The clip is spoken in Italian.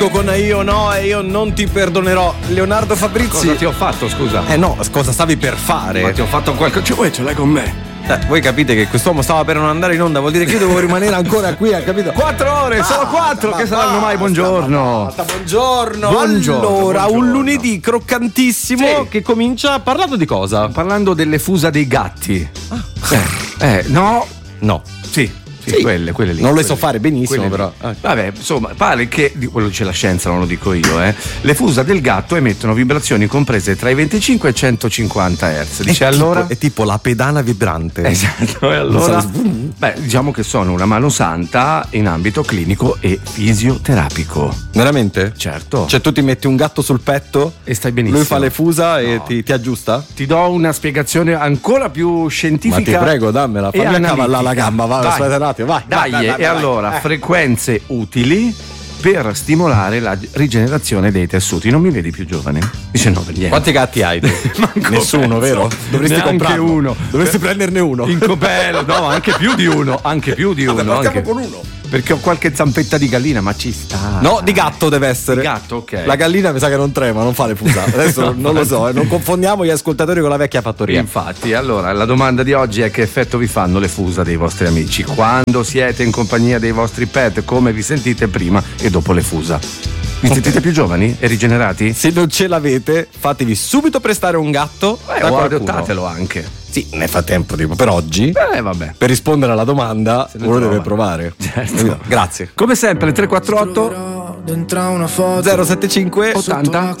con io no e io non ti perdonerò. Leonardo Fabrizi. Cosa ti ho fatto, scusa? No, cosa stavi per fare? Ma ti ho fatto qualcosa. Ce l'hai con me? Voi capite che quest'uomo stava per non andare in onda, vuol dire che io devo rimanere ancora qui, capito? 4 ore, solo 4, che saranno mai? Buongiorno. Buongiorno. buongiorno. Allora, un lunedì croccantissimo, sì, che comincia parlando di cosa? Parlando delle fusa dei gatti. No. Sì, quelle lì. Non le so fare benissimo, però. Vabbè, insomma, pare che, quello dice la scienza, non lo dico io, le fusa del gatto emettono vibrazioni comprese tra i 25 e i 150 Hz. Dice allora? È tipo la pedana vibrante. Esatto, e allora? Diciamo che sono una mano santa in ambito clinico e fisioterapico. Veramente? Certo. Cioè tu ti metti un gatto sul petto e stai benissimo. Lui fa le fusa e ti aggiusta? Ti do una spiegazione ancora più scientifica. Ma ti prego, dammela, fammi accavallare la gamba, vai. Vai. Allora, frequenze utili per stimolare la rigenerazione dei tessuti. Non mi vedi più giovane? Dice no, per niente. Quanti gatti hai tu? Nessuno, vero? Dovresti comprarne uno. Dovresti prenderne uno. In copello, no, anche più di uno. Partiamo con uno. Perché ho qualche zampetta di gallina, ma ci sta. No, di gatto deve essere. Di gatto, ok. La gallina mi sa che non trema, non fa le fusa. Adesso non lo so, non confondiamo gli ascoltatori con la vecchia fattoria. Infatti, allora, la domanda di oggi è: che effetto vi fanno le fusa dei vostri amici? Quando siete in compagnia dei vostri pet, come vi sentite prima e dopo le fusa? Vi sentite più giovani e rigenerati? Se non ce l'avete, fatevi subito prestare un gatto o adottatelo anche. Sì, nel frattempo, tipo, per oggi, vabbè. Per rispondere alla domanda, uno deve provare. Certo. Grazie. Come sempre, 348 dentro una foto 075 80